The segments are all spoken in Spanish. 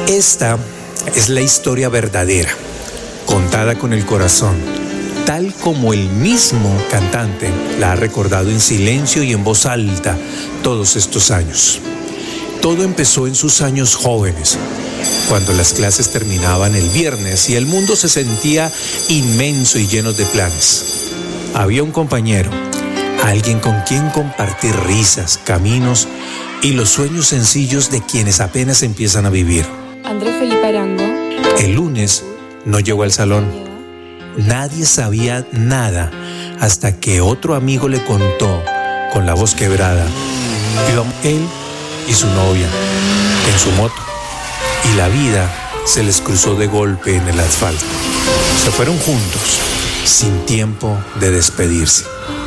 Esta es la historia verdadera, contada con el corazón, tal como el mismo cantante la ha recordado en silencio y en voz alta todos estos años. Todo empezó en sus años jóvenes, cuando las clases terminaban el viernes y el mundo se sentía inmenso y lleno de planes. Había un compañero, alguien con quien compartir risas, caminos y los sueños sencillos de quienes apenas empiezan a vivir. Andrés Felipe Arango. El lunes no llegó al salón. Nadie sabía nada hasta que otro amigo le contó con la voz quebrada. Iban él y su novia en su moto y la vida se les cruzó de golpe en el asfalto. Se fueron juntos, sin tiempo de despedirse.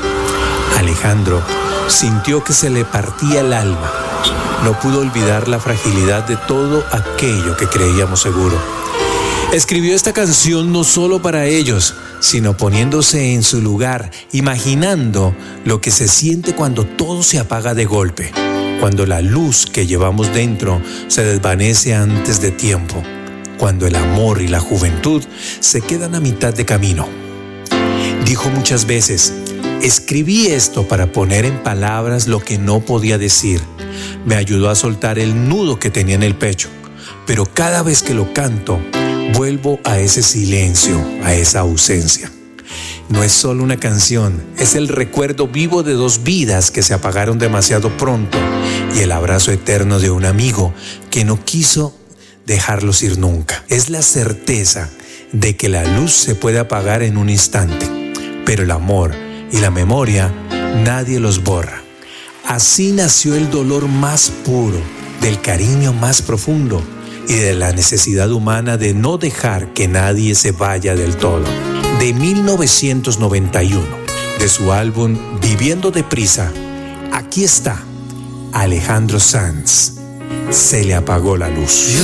Alejandro sintió que se le partía el alma. No pudo olvidar la fragilidad de todo aquello que creíamos seguro. Escribió esta canción no solo para ellos, sino poniéndose en su lugar, imaginando lo que se siente cuando todo se apaga de golpe, cuando la luz que llevamos dentro se desvanece antes de tiempo, cuando el amor y la juventud se quedan a mitad de camino. Dijo muchas veces: escribí esto para poner en palabras lo que no podía decir. Me ayudó a soltar el nudo que tenía en el pecho, pero cada vez que lo canto, vuelvo a ese silencio, a esa ausencia. No es solo una canción, es el recuerdo vivo de dos vidas que se apagaron demasiado pronto y el abrazo eterno de un amigo que no quiso dejarlos ir nunca. Es la certeza de que la luz se puede apagar en un instante, pero el amor y la memoria nadie los borra. Así nació el dolor más puro, del cariño más profundo y de la necesidad humana de no dejar que nadie se vaya del todo. De 1991, de su álbum Viviendo Deprisa, aquí está Alejandro Sanz. Se le apagó la luz.